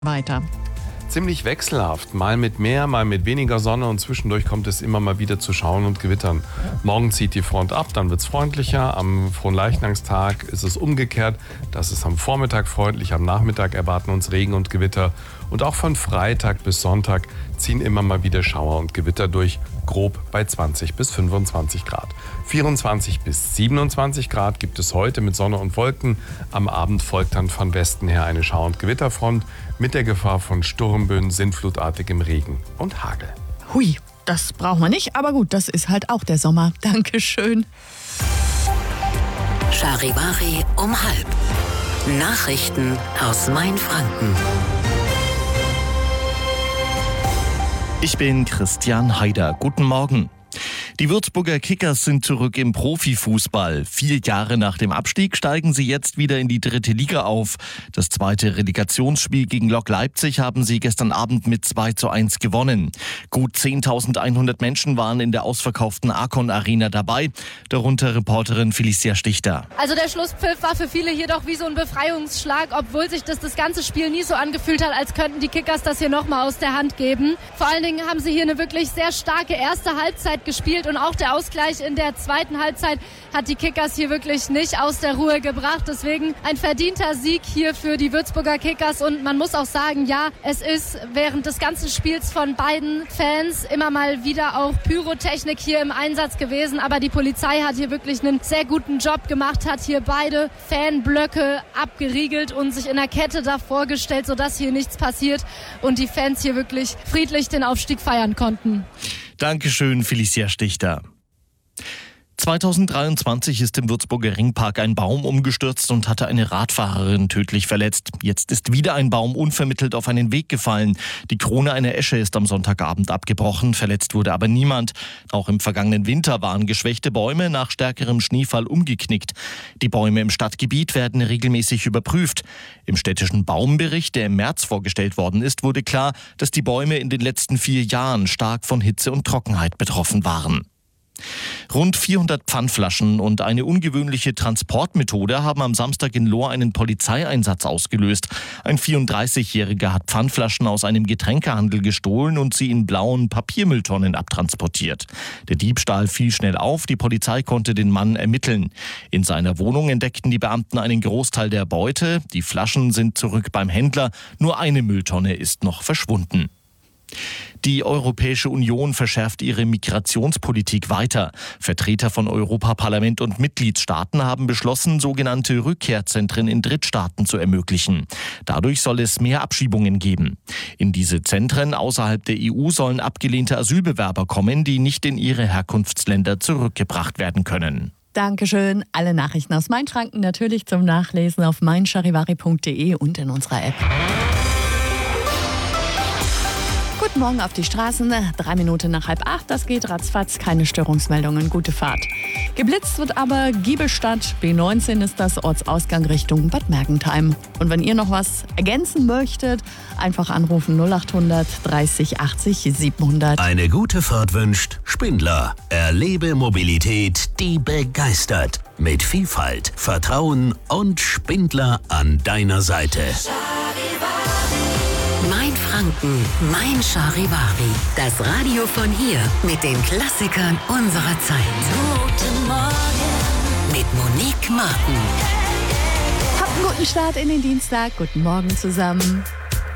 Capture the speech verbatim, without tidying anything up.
Weiter. Ziemlich wechselhaft, mal mit mehr, mal mit weniger Sonne und zwischendurch kommt es immer mal wieder zu Schauern und Gewittern. Morgen zieht die Front ab, dann wird es freundlicher. Am Fronleichnamstag ist es umgekehrt. Das ist am Vormittag freundlich, am Nachmittag erwarten uns Regen und Gewitter. Und auch von Freitag bis Sonntag ziehen immer mal wieder Schauer und Gewitter durch, grob bei zwanzig bis fünfundzwanzig Grad. vierundzwanzig bis siebenundzwanzig Grad gibt es heute mit Sonne und Wolken. Am Abend folgt dann von Westen her eine Schauer- und Gewitterfront mit der Gefahr von Sturmböen, sintflutartigem Regen und Hagel. Hui, das brauchen wir nicht, aber gut, das ist halt auch der Sommer. Dankeschön. Charivari um halb. Nachrichten aus Mainfranken. Ich bin Christian Haider. Guten Morgen. Die Würzburger Kickers sind zurück im Profifußball. Vier Jahre nach dem Abstieg steigen sie jetzt wieder in die dritte Liga auf. Das zweite Relegationsspiel gegen Lok Leipzig haben sie gestern Abend mit zwei zu eins gewonnen. Gut zehntausendeinhundert Menschen waren in der ausverkauften Arcon Arena dabei, darunter Reporterin Felicia Stichter. Also der Schlusspfiff war für viele hier doch wie so ein Befreiungsschlag, obwohl sich das das ganze Spiel nie so angefühlt hat, als könnten die Kickers das hier nochmal aus der Hand geben. Vor allen Dingen haben sie hier eine wirklich sehr starke erste Halbzeit gespielt. Und auch der Ausgleich in der zweiten Halbzeit hat die Kickers hier wirklich nicht aus der Ruhe gebracht. Deswegen ein verdienter Sieg hier für die Würzburger Kickers. Und man muss auch sagen, ja, es ist während des ganzen Spiels von beiden Fans immer mal wieder auch Pyrotechnik hier im Einsatz gewesen. Aber die Polizei hat hier wirklich einen sehr guten Job gemacht, hat hier beide Fanblöcke abgeriegelt und sich in der Kette davor gestellt, sodass hier nichts passiert und die Fans hier wirklich friedlich den Aufstieg feiern konnten. Dankeschön, Felicia Stichter. zweitausenddreiundzwanzig ist im Würzburger Ringpark ein Baum umgestürzt und hatte eine Radfahrerin tödlich verletzt. Jetzt ist wieder ein Baum unvermittelt auf einen Weg gefallen. Die Krone einer Esche ist am Sonntagabend abgebrochen, verletzt wurde aber niemand. Auch im vergangenen Winter waren geschwächte Bäume nach stärkerem Schneefall umgeknickt. Die Bäume im Stadtgebiet werden regelmäßig überprüft. Im städtischen Baumbericht, der im März vorgestellt worden ist, wurde klar, dass die Bäume in den letzten vier Jahren stark von Hitze und Trockenheit betroffen waren. Rund vierhundert Pfandflaschen und eine ungewöhnliche Transportmethode haben am Samstag in Lohr einen Polizeieinsatz ausgelöst. Ein vierunddreißigjähriger hat Pfandflaschen aus einem Getränkehandel gestohlen und sie in blauen Papiermülltonnen abtransportiert. Der Diebstahl fiel schnell auf, die Polizei konnte den Mann ermitteln. In seiner Wohnung entdeckten die Beamten einen Großteil der Beute. Die Flaschen sind zurück beim Händler, nur eine Mülltonne ist noch verschwunden. Die Europäische Union verschärft ihre Migrationspolitik weiter. Vertreter von Europaparlament und Mitgliedstaaten haben beschlossen, sogenannte Rückkehrzentren in Drittstaaten zu ermöglichen. Dadurch soll es mehr Abschiebungen geben. In diese Zentren außerhalb der E U sollen abgelehnte Asylbewerber kommen, die nicht in ihre Herkunftsländer zurückgebracht werden können. Dankeschön. Alle Nachrichten aus Mainfranken natürlich zum Nachlesen auf mein charivari punkt de und in unserer App. Guten Morgen auf die Straßen, drei Minuten nach halb acht, das geht ratzfatz, keine Störungsmeldungen, gute Fahrt. Geblitzt wird aber Giebelstadt, B neunzehn ist das, Ortsausgang Richtung Bad Mergentheim. Und wenn ihr noch was ergänzen möchtet, einfach anrufen null achthundert dreißig achtzig siebenhundert. Eine gute Fahrt wünscht Spindler. Erlebe Mobilität, die begeistert. Mit Vielfalt, Vertrauen und Spindler an deiner Seite. Mainfranken, mein Charivari. Das Radio von hier mit den Klassikern unserer Zeit. Guten Morgen mit Monique Martin. Habt einen guten Start in den Dienstag. Guten Morgen zusammen.